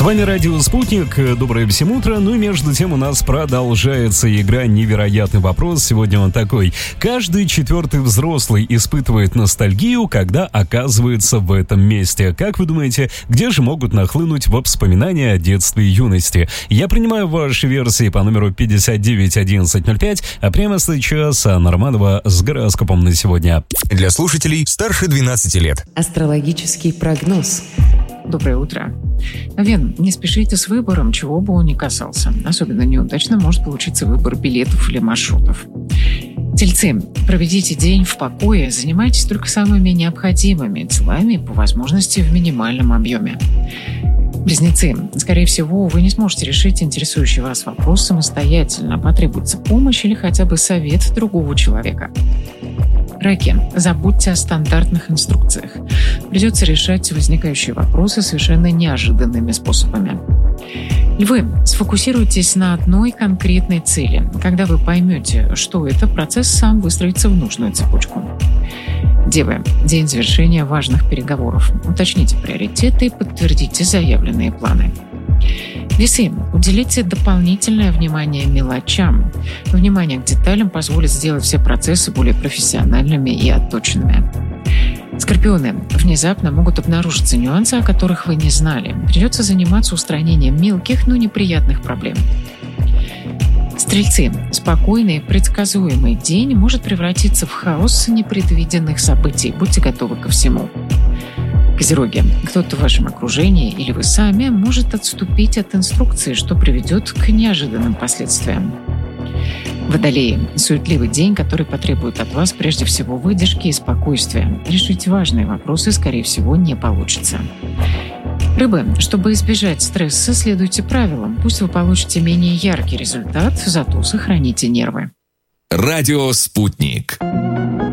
вами Радио Спутник. Доброе всем утро. Ну и между тем у нас продолжается игра «Невероятный вопрос». Сегодня он такой. Каждый четвертый взрослый испытывает ностальгию, когда оказывается в этом месте. Как вы думаете, где же могут нахлынуть воспоминания о детстве и юности? Я принимаю ваши версии по номеру 591105, а прямо сейчас Анна Романова с гороскопом на сегодня. Для слушателей старше 12 лет. Астрологический прогноз. Доброе утро. Овен, не спешите с выбором, чего бы он ни касался. Особенно неудачно может получиться выбор билетов или маршрутов. Тельцы, проведите день в покое, занимайтесь только самыми необходимыми делами, по возможности в минимальном объеме. Близнецы, скорее всего, вы не сможете решить интересующий вас вопрос самостоятельно, потребуется помощь или хотя бы совет другого человека. Раки, забудьте о стандартных инструкциях. Придется решать возникающие вопросы совершенно неожиданными способами. Львы, сфокусируйтесь на одной конкретной цели. Когда вы поймете, что это, процесс сам выстроится в нужную цепочку. Девы, день завершения важных переговоров. Уточните приоритеты и подтвердите заявленные планы. Весы, уделите дополнительное внимание мелочам. Внимание к деталям позволит сделать все процессы более профессиональными и отточенными. Скорпионы, внезапно могут обнаружиться нюансы, о которых вы не знали. Придется заниматься устранением мелких, но неприятных проблем. Стрельцы, спокойный, предсказуемый день может превратиться в хаос непредвиденных событий. Будьте готовы ко всему. Козероги, кто-то в вашем окружении или вы сами может отступить от инструкции, что приведет к неожиданным последствиям. Водолеи, суетливый день, который потребует от вас прежде всего выдержки и спокойствия. Решить важные вопросы, скорее всего, не получится. Рыбы, чтобы избежать стресса, следуйте правилам. Пусть вы получите менее яркий результат, зато сохраните нервы. Радио «Спутник».